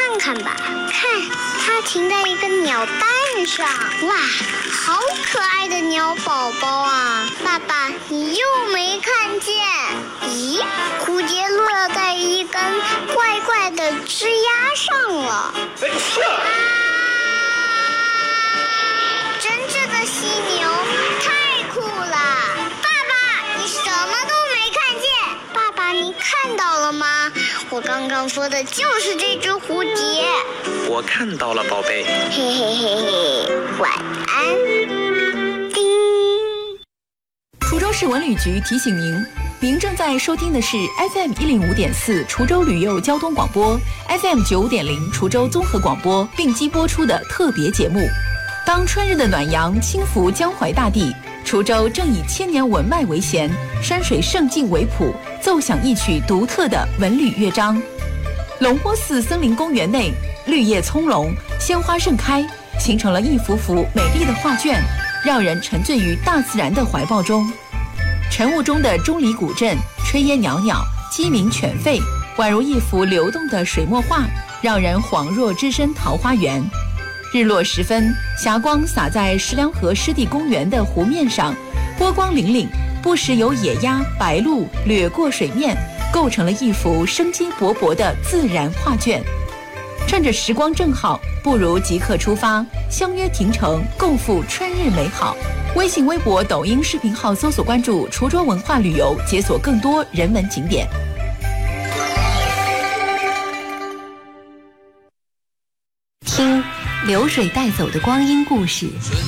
看看吧。看，它停在一个鸟蛋上。哇，好可爱的鸟宝宝啊！爸爸，你又没看见？咦，蝴蝶落在一根怪怪的枝丫上了。真正的犀牛太酷了！爸爸，你什么都没看见。爸爸，你看到了吗？我刚刚说的就是这只蝴蝶。 我看到了，宝贝。 嘿嘿嘿嘿，晚安。叮。 滁州市文旅局提醒您，您正在收听的是 FM 105.4滁州旅游交通广播 ，FM 95.0滁州综合广播并机播出的特别节目。当春日的暖阳轻拂江淮大地，滁州正以千年文脉为弦，山水胜境为谱，奏响一曲独特的文旅乐章。龙坡寺森林公园内，绿叶葱茏，鲜花盛开，形成了一幅幅美丽的画卷，让人沉醉于大自然的怀抱中。晨雾中的钟离古镇，炊烟袅袅，鸡鸣犬吠，宛如一幅流动的水墨画，让人恍若置身桃花源。日落时分，霞光洒在石梁河湿地公园的湖面上，波光粼粼，不时有野鸭、白鹭掠过水面，构成了一幅生机勃勃的自然画卷。趁着时光正好，不如即刻出发，相约亭城，共赴春日美好。微信、微博、抖音视频号搜索关注滁州文化旅游，解锁更多人文景点。 听流水带走的光阴故事，